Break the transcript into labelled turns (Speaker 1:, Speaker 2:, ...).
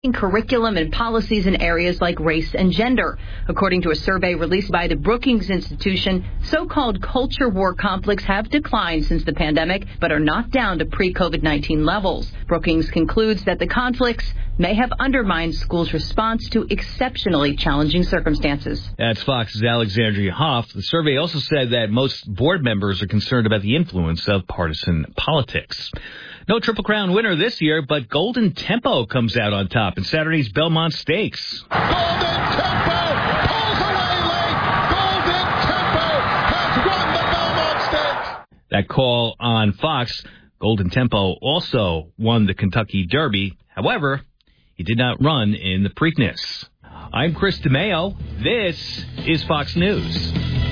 Speaker 1: curriculum and policies in areas like race and gender. According to a survey released by the Brookings Institution, so-called culture war conflicts have declined since the pandemic, but are not down to pre-COVID-19 levels. Brookings concludes that the conflicts may have undermined schools' response to exceptionally challenging circumstances.
Speaker 2: That's Fox's Alexandria Hoff. The survey also said that most board members are concerned about the influence of partisan politics. No Triple Crown winner this year, but Golden Tempo comes out on top in Saturday's Belmont Stakes.
Speaker 3: Golden Tempo pulls away late. Golden Tempo has won the Belmont Stakes.
Speaker 2: That call on Fox. Golden Tempo also won the Kentucky Derby. However, he did not run in the Preakness. I'm Chris DeMeo. This is Fox News.